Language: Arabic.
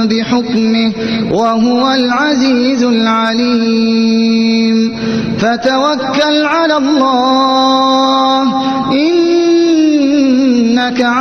بحكمه وهو العزيز العليم فتوكل على الله إنك